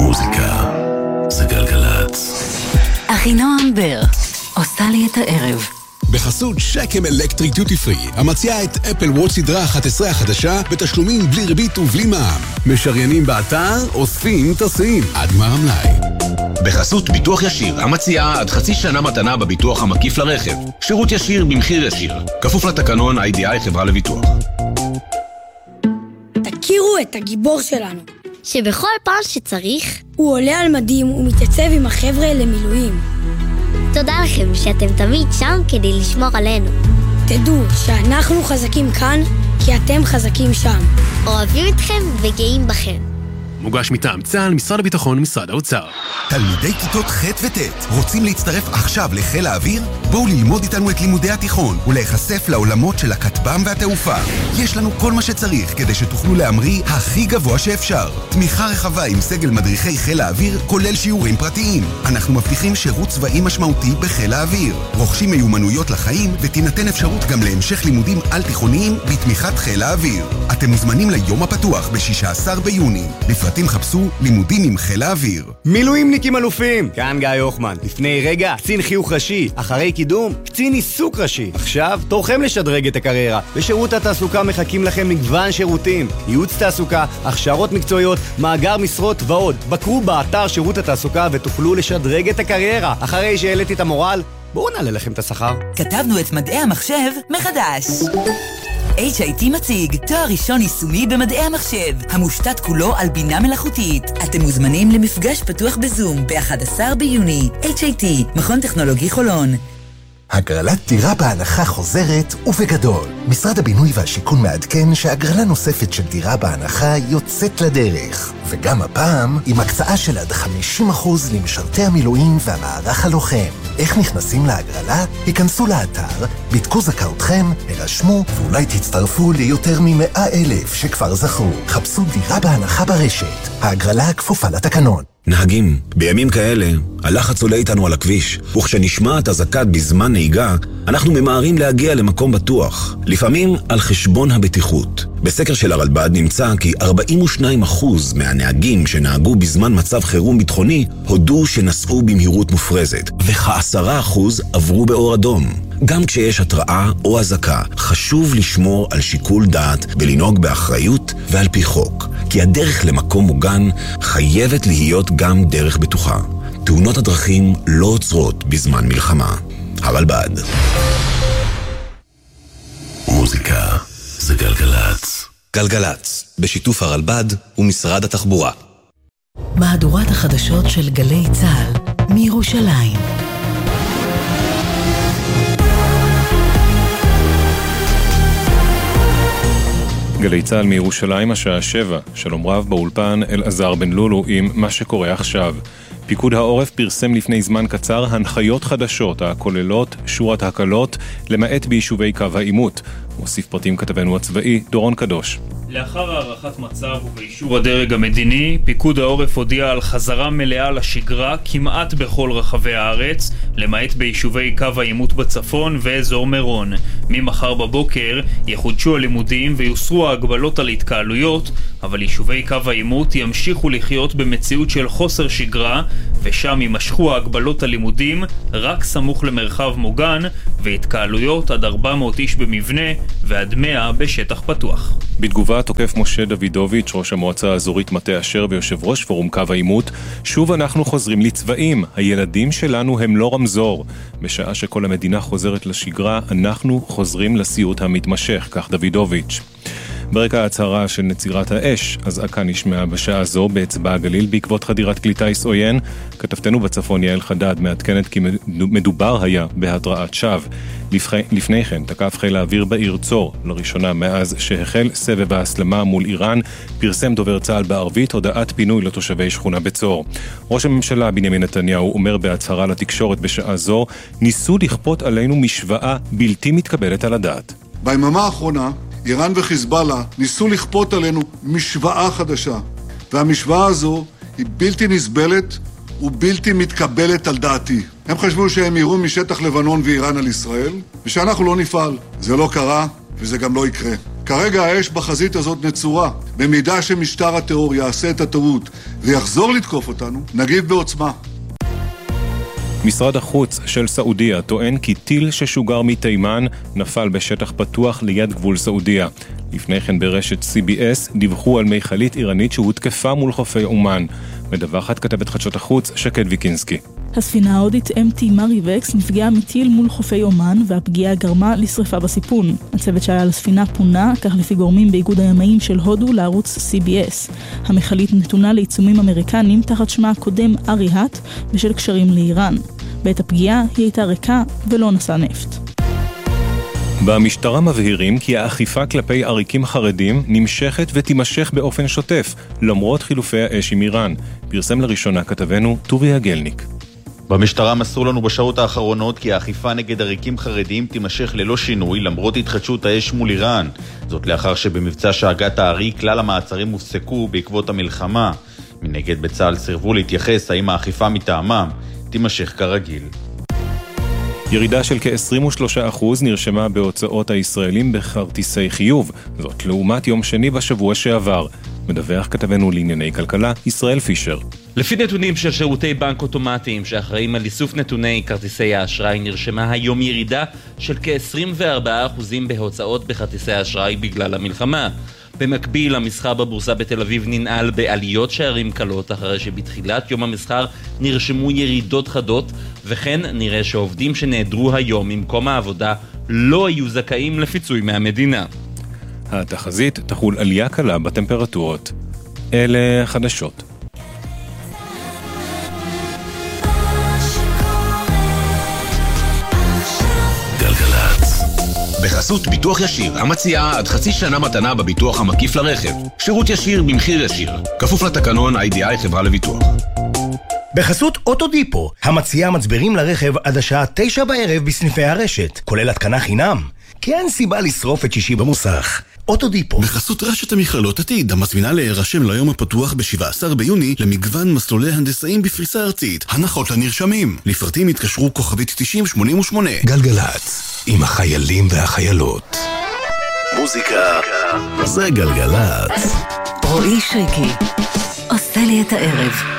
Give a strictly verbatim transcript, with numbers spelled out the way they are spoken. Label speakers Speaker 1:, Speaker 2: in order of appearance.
Speaker 1: מוזיקה זה גלגלץ.
Speaker 2: אחינועם בר עושה לי את הערב.
Speaker 3: בחסות שקם אלקטריק דיוטי פרי, המציעה את אפל וואץ' סדרה אחת עשרה החדשה בתשלומים בלי ריבית ובלי מע"מ. משריינים באתר, אוספים, טסים, עד גמר המלאי.
Speaker 4: בחסות ביטוח ישיר, המציעה עד חצי שנה מתנה בביטוח המקיף לרכב. שירות ישיר במחיר ישיר. כפוף לתקנון איי די איי חברה לביטוח.
Speaker 5: תכירו את הגיבור שלנו.
Speaker 6: שבכל פעם שצריך,
Speaker 5: הוא עולה על מדים ומתייצב עם החבר'ה למילואים.
Speaker 6: תודה לכם שאתם תמיד שם כדי לשמור עלינו.
Speaker 5: תדעו שאנחנו חזקים כאן, כי אתם חזקים שם.
Speaker 6: אוהבים אתכם וגאים בכם.
Speaker 7: מוגש מטעם צה"ל, משרד הביטחון, משרד האוצר.
Speaker 8: תלמידי כיתות ח' וט' רוצים להצטרף עכשיו לחיל האוויר? בואו ללמוד איתנו את לימודי התיכון ולהיחשף לעולמות של הכטב"ם והתעופה. יש לנו כל מה שצריך כדי שתוכלו להמריא הכי גבוה שאפשר. תמיכה רחבה עם סגל מדריכי חיל האוויר, כולל שיעורים פרטיים. אנחנו מבטיחים שירות צבאי משמעותי בחיל האוויר. רוכשים מיומנויות לחיים ותינתן אפשרות גם להמשך לימודים על תיכוניים בתמיכת חיל האוויר. אתם מוזמנים ליום הפתוח ב-שישה עשר ביוני. לפרטים חפשו לימודים עם חיל האוויר.
Speaker 9: מילואימניקים אלופים, כאן גיא הוחמן. לפני רגע, קצין חיוך ראשי. אחרי קידום, קצין עיסוק ראשי. עכשיו, תורכם לשדרג את הקריירה. בשירות התעסוקה מחכים לכם מגוון שירותים. ייעוץ תעסוקה, הכשרות מקצועיות, מאגר משרות ועוד. בקרו באתר שירות התעסוקה ותוכלו לשדרג את הקריירה. אחרי שהעליתי את המורל, בואו נעלה לכם את השכר.
Speaker 2: כתבנו את מדעי המחשב מחדש. אייץ' איי טי מציג תואר ראשון יישומי במדעי המחשב, המושתת כולו על בינה מלאכותית. אתם מוזמנים למפגש פתוח בזום ב-אחד עשר ביוני. אייץ' איי טי, מכון טכנולוגי חולון.
Speaker 10: הגרלת דירה בהנחה חוזרת ובגדול. משרד הבינוי והשיכון מעדכן שהגרלה נוספת של דירה בהנחה יוצאת לדרך. וגם הפעם עם הקצאה של עד חמישים אחוז למשרתי המילואים והמערך הלוחם. איך נכנסים להגרלה? היכנסו לאתר, בדקו זכאותכם, הרשמו ואולי תצטרפו ליותר מ-מאה אלף שכבר זכו. חפשו דירה בהנחה ברשת. ההגרלה כפופה לתקנון.
Speaker 4: נהגים, בימים כאלה, הלחץ עולה איתנו על הכביש, וכשנשמעת אזעקה בזמן נהיגה, אנחנו ממהרים להגיע למקום בטוח, לפעמים על חשבון הבטיחות. בסקר של הרלב"ד נמצא כי ארבעים ושניים אחוז מהנהגים שנהגו בזמן מצב חירום ביטחוני הודו שנסעו במהירות מופרזת, וכ-עשרה אחוז עברו באור אדום. גם כשיש התראה או אזעקה, חשוב לשמור על שיקול דעת ולנהוג באחריות ועל פי חוק, כי הדרך למקום מוגן חייבת להיות גם דרך בטוחה. תאונות הדרכים לא עוצרות בזמן מלחמה. הרלב"ד.
Speaker 1: מוזיקה זה גלגלץ.
Speaker 11: גלגלץ, בשיתוף הרלב"ד ומשרד התחבורה.
Speaker 2: מהדורת החדשות של גלי צה"ל מירושלים.
Speaker 12: גלי צה"ל מירושלים, השעה שבע. שלום רב, באולפן אלעזר בן לולו עם מה שקורה עכשיו. פיקוד העורף פרסם לפני זמן קצר הנחיות חדשות הכוללות שורת הקלות למעט ביישובי קו העימות. מוסיף פרטים כתבנו הצבאי דורון קדוש.
Speaker 13: לאחר הערכת מצב ובאישור הדרג המדיני, פיקוד העורף הודיע על חזרה מלאה לשגרה כמעט בכל רחבי הארץ, למעט ביישובי קו העימות בצפון ואזור מירון. ממחר בבוקר יחודשו הלימודים ויוסרו ההגבלות על התקהלויות, אבל יישובי קו העימות ימשיכו לחיות במציאות של חוסר שגרה, ושם יימשכו ההגבלות הלימודים רק סמוך למרחב מוגן, והתקהלויות עד ארבע מאות איש במבנה ועד מאה בשטח פתוח.
Speaker 12: בתגובה תוקף משה דוידוביץ', ראש המועצה האזורית מטה אשר ויושב ראש פורום קו העימות, שוב אנחנו חוזרים לצבעים. הילדים שלנו הם לא רמזור. בשעה שכל המדינה חוזרת לשגרה, אנחנו חוזרים לסיוט המתמשך, כך דוידוביץ'. ברקע ההצהרה של נצירת האש, אזעקה נשמעה בשעה זו באצבע הגליל בעקבות חדירת כלי טיס עוין. כתבתנו בצפון יעל חדד מעדכנת כי מדובר היה בהתרעת שווא. לפני כן תקף חיל האוויר בעיר צור, לראשונה מאז שהחל סבב ההסלמה מול איראן. פרסם דובר צה"ל בערבית הודעת פינוי לתושבי שכונה בצור. ראש הממשלה בנימין נתניהו אומר בהצהרה לתקשורת בשעה זו, ניסו לכפות עלינו משוואה בלתי מתקבלת על הדעת.
Speaker 14: ביממה האחרונה איראן וחיזבאללה ניסו לכפות עלינו משוואה חדשה, והמשוואה הזו היא בלתי נסבלת ובלתי מתקבלת על דעתי. הם חשבו שהם יראו משטח לבנון ואיראן על ישראל, ושאנחנו לא נפעל. זה לא קרה וזה גם לא יקרה. כרגע האש בחזית הזאת נצורה. במידה שמשטר הטרור יעשה את הטעות ויחזור לתקוף אותנו, נגיב בעוצמה.
Speaker 12: משרד החוץ של סעודיה טוען כי טיל ששוגר מתימן נפל בשטח פתוח ליד גבול סעודיה. לפני כן ברשת סי בי אס דיווחו על מיכלית איראנית שהותקפה מול חופי אומן. מדווחת כתבת חדשות החוץ שקד ויקינסקי.
Speaker 15: הספינה ההודית אם טי מריבקס נפגעה מטיל מול חופי אומן והפגיעה גרמה לשריפה בסיפון. הצוות שהיה לספינה פונה, כך לפי גורמים באיגוד הימאים של הודו לערוץ סי בי אס. המכלית נתונה לעיצומים אמריקנים תחת שמה הקודם אריהט בשל קשרים לאיראן. בעת הפגיעה היא הייתה ריקה ולא נשאה נפט.
Speaker 12: במשטרה מבהירים כי האכיפה כלפי עריקים חרדים נמשכת ותימשך באופן שוטף, למרות חילופי האש עם איראן. פרסם לראשונה כתבנו טוביה גלניק.
Speaker 16: במשטרה מסרו לנו בשעות האחרונות כי האכיפה נגד עריקים חרדים תימשך ללא שינוי למרות התחדשות האש מול איראן. זאת לאחר שבמבצע שהגת הערי כלל המעצרים הופסקו בעקבות המלחמה. מנגד בצה"ל סירבו להתייחס האם האכיפה מטעמם תימשך כרגיל.
Speaker 12: ירידה של כ-עשרים ושלושה אחוז נרשמה בהוצאות הישראלים בכרטיסי חיוב, זאת לעומת יום שני בשבוע שעבר. מדווח כתבנו לענייני כלכלה, ישראל פישר.
Speaker 17: לפי נתונים של שירותי בנק אוטומטיים שאחראים על איסוף נתוני כרטיסי האשראי, נרשמה היום ירידה של כ-עשרים וארבעה אחוז בהוצאות בכרטיסי האשראי בגלל המלחמה. במקביל, המסחר בבורסה בתל אביב ננעל בעליות שערים קלות אחרי שבתחילת יום המסחר נרשמו ירידות חדות, וכן נראה שעובדים שנעדרו היום ממקום העבודה לא היו זכאים לפיצוי מהמדינה.
Speaker 12: התחזית תחול עלייה קלה בטמפרטורות. אלה חדשות.
Speaker 18: בחסות ביטוח ישיר, המציעה עד חצי שנה מתנה בביטוח המקיף לרכב. שירות ישיר במחיר ישיר. כפוף לתקנון איי די איי חברה לביטוח.
Speaker 19: בחסות אוטודיפו, המציעה מצברים לרכב עד השעה תשע בערב בסניפי הרשת, כולל התקנה חינם. כי אין סיבה לשרוף את שישי במוסך. אוטודיפו.
Speaker 3: בחסות רשת המכללות עתיד, המזמינה להירשם ליום הפתוח ב-שבעה עשר ביוני למגוון מסלולי הנדסאים בפריסה ארצית. הנחות לנרשמים. לפרטים התקשרו כוכבית תשעים שמונים ושמונה.
Speaker 10: גלגלת, עם החיילים והחיילות.
Speaker 1: מוזיקה זה גלגלת.
Speaker 2: רועי שריקי עושה לי את הערב.